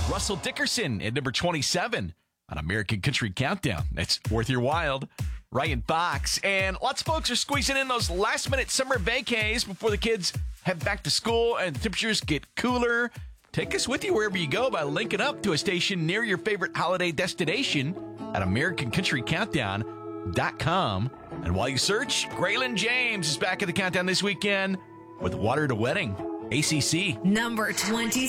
Russell Dickerson at number 27 on American Country Countdown. That's worth your while. Ryan Fox. And lots of folks are squeezing in those last-minute summer vacays before the kids head back to school and the temperatures get cooler. Take us with you wherever you go by linking up to a station near your favorite holiday destination at AmericanCountryCountdown.com. And while you search, Graylin James is back at the countdown this weekend with Water to Wedding, ACC. Number 26.